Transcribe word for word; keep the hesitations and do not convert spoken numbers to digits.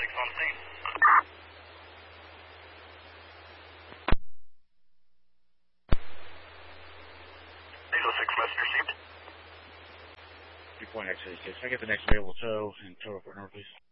six on scene. eight oh six message received. three point X eighty-six. Can I get the next available tow and tow report number, please?